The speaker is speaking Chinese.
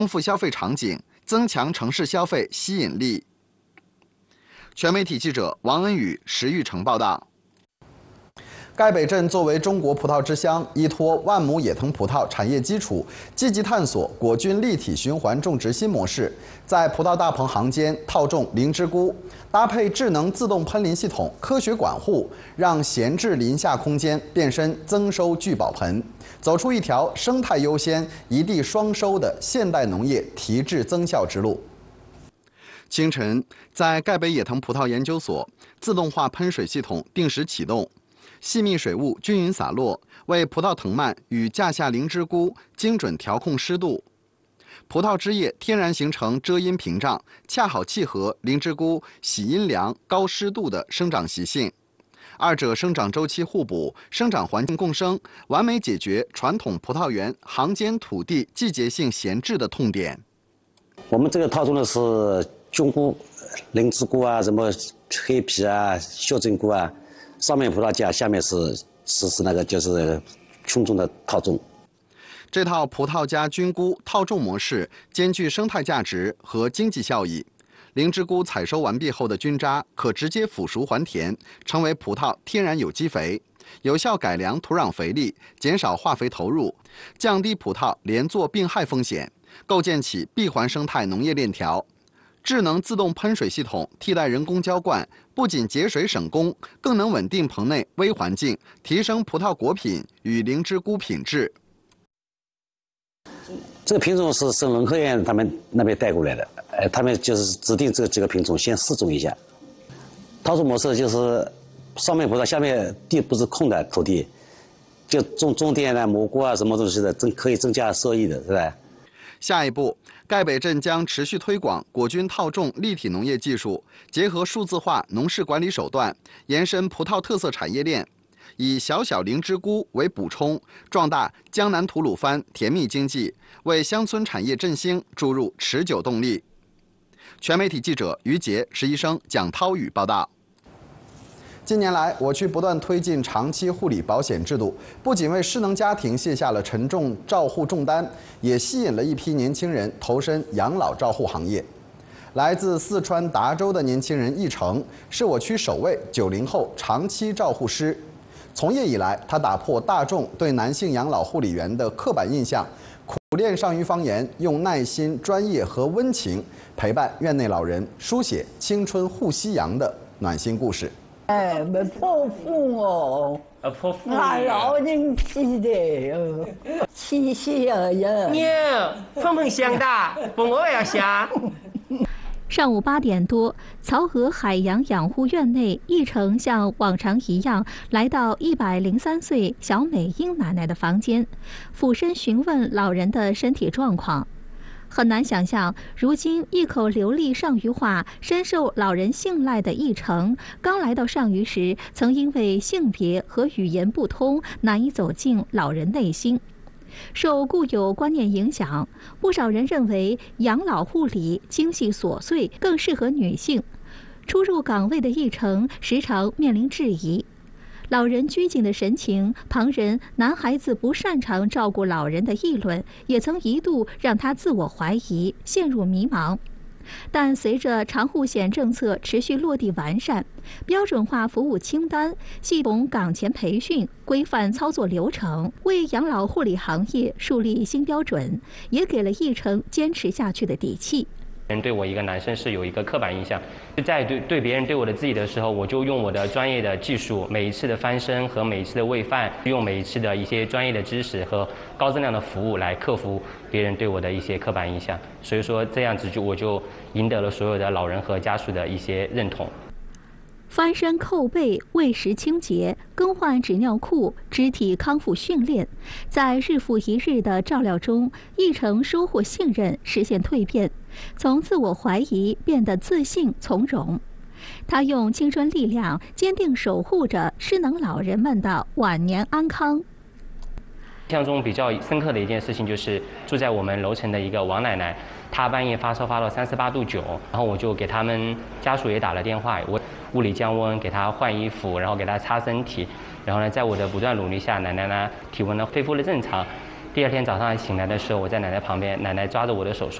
丰富消费场景，增强城市消费吸引力。全媒体记者王恩宇、石玉成报道。盖北镇作为中国葡萄之乡，依托万亩野藤葡萄产业基础，积极探索果菌立体循环种植新模式，在葡萄大棚行间套种灵芝菇，搭配智能自动喷淋系统，科学管护，让闲置林下空间变身增收聚宝盆，走出一条生态优先、一地双收的现代农业提质增效之路。清晨，在盖北野藤葡萄研究所，自动化喷水系统定时启动。细密水雾均匀洒落，为葡萄藤蔓与架下灵芝菇精准调控湿度。葡萄枝叶天然形成遮阴屏障，恰好契合灵芝菇喜阴凉、高湿度的生长习性。二者生长周期互补，生长环境共生，完美解决传统葡萄园行间土地季节性闲置的痛点。 我们这个套种的是菌菇、灵芝菇啊，什么黑皮啊、袖珍菇啊。上面葡萄架，下面是那个就是群众的套种。 这套葡萄加菌菇套种模式兼具生态价值和经济效益。灵芝菇采收完毕后的菌渣可直接腐熟还田，成为葡萄天然有机肥，有效改良土壤肥力，减少化肥投入，降低葡萄连作病害风险，构建起闭环生态农业链条。智能自动喷水系统替代人工浇灌，不仅节水省工，更能稳定棚内微环境，提升葡萄果品与灵芝菇品质。 这个品种是省农科院他们那边带过来的，他们就是指定这几个品种先试种一下。套种模式就是上面葡萄，下面地不是空的土地，就种点啊、蘑菇啊什么东西的，可以增加收益的，是吧？ 下一步，盖北镇将持续推广果菌套种立体农业技术，结合数字化农事管理手段，延伸葡萄特色产业链，以小小灵芝菇为补充，壮大江南吐鲁番甜蜜经济，为乡村产业振兴注入持久动力。全媒体记者于杰、石医生蒋涛宇报道。近年来，我区不断推进长期护理保险制度，不仅为失能家庭卸下了沉重照护重担，也吸引了一批年轻人投身养老照护行业。来自四川达州的年轻人易成是我区首位90后长期照护师。从业以来，他打破大众对男性养老护理员的刻板印象，苦练上虞方言，用耐心、专业和温情陪伴院内老人，书写青春护夕阳的暖心故事。 哎，没剖腹哦， 剖腹俺老人气的，谢谢呀。 娘，碰碰香的，不我也要香。 上午8点多，曹河海洋养护院内，易成像往常一样来到103岁小美英奶奶的房间，俯身询问老人的身体状况。很难想象，如今一口流利上虞话、深受老人信赖的易成，刚来到上虞时，曾因为性别和语言不通，难以走进老人内心。受固有观念影响，不少人认为养老护理精细琐碎，更适合女性。初入岗位的易成时常面临质疑。老人拘谨的神情，旁人男孩子不擅长照顾老人的议论，也曾一度让他自我怀疑，陷入迷茫。但随着长护险政策持续落地完善，标准化服务清单、系统岗前培训、规范操作流程，为养老护理行业树立新标准，也给了易成坚持下去的底气。 人对我一个男生是有一个刻板印象，在对别人对我的质疑的时候，我就用我的专业的技术，每一次的翻身和每一次的喂饭，用每一次的一些专业的知识和高质量的服务来克服别人对我的一些刻板印象。所以说这样子我就赢得了所有的老人和家属的一些认同。 翻身扣背、喂食清洁、更换纸尿裤、肢体康复训练，在日复一日的照料中，易成收获信任，实现蜕变，从自我怀疑变得自信从容。他用青春力量坚定守护着失能老人们的晚年安康。 印象中比较深刻的一件事情就是住在我们楼层的一个王奶奶，她半夜发烧发到38度9，然后我就给他们家属也打了电话，我物理降温，给她换衣服，然后给她擦身体，然后呢，在我的不断努力下，奶奶呢体温呢恢复了正常， 第二天早上醒来的时候，我在奶奶旁边，奶奶抓着我的手说。